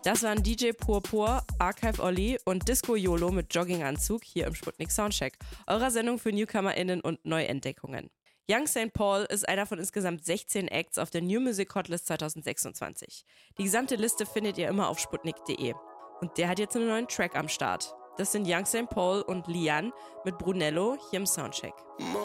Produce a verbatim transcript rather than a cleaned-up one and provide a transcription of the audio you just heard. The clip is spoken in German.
Das waren D J Purpur, Archive Olli und Disco YOLO mit Jogginganzug hier im Sputnik Soundcheck, eurer Sendung für NewcomerInnen und Neuentdeckungen. Young Saint Paul ist einer von insgesamt sechzehn Acts auf der New Music Hotlist zwanzig sechsundzwanzig. Die gesamte Liste findet ihr immer auf sputnik punkt de. Und der hat jetzt einen neuen Track am Start. Das sind Young Saint Paul und Lian mit Brunello hier im Soundcheck.